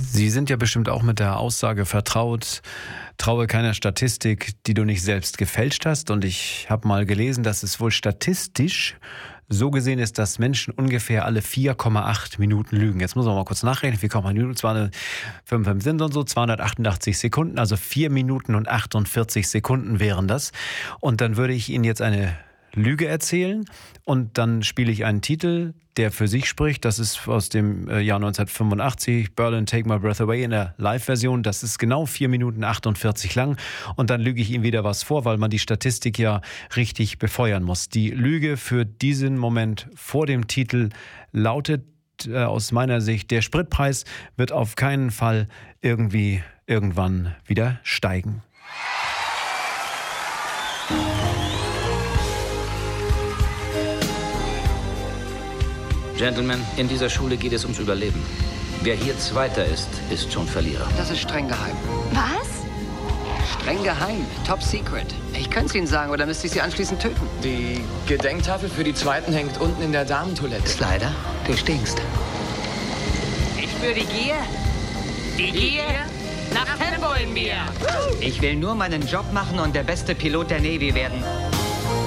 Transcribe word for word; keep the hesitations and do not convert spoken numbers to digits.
Sie sind ja bestimmt auch mit der Aussage vertraut, traue keiner Statistik, die du nicht selbst gefälscht hast. Und ich habe mal gelesen, dass es wohl statistisch so gesehen ist, dass Menschen ungefähr alle vier Komma acht Minuten lügen. Jetzt muss man mal kurz nachrechnen, vier Komma acht Minuten, zweihundertfünfundfünfzig sind und so, zweihundertachtundachtzig Sekunden, also vier Minuten und achtundvierzig Sekunden wären das. Und dann würde ich Ihnen jetzt eine Lüge erzählen und dann spiele ich einen Titel, der für sich spricht. Das ist aus dem Jahr neunzehnhundertfünfundachtzig, Berlin, Take My Breath Away in der Live-Version. Das ist genau vier Minuten achtundvierzig lang und dann lüge ich Ihnen wieder was vor, weil man die Statistik ja richtig befeuern muss. Die Lüge für diesen Moment vor dem Titel lautet äh, aus meiner Sicht, der Spritpreis wird auf keinen Fall irgendwie irgendwann wieder steigen. Gentlemen, in dieser Schule geht es ums Überleben. Wer hier Zweiter ist, ist schon Verlierer. Das ist streng geheim. Was? Streng geheim. Top secret. Ich könnte es Ihnen sagen, oder müsste ich Sie anschließend töten? Die Gedenktafel für die Zweiten hängt unten in der Damentoilette. Slider, du stinkst. Ich spüre die Gier. Die Gier nach Ten wollen wir. Ich will nur meinen Job machen und der beste Pilot der Navy werden.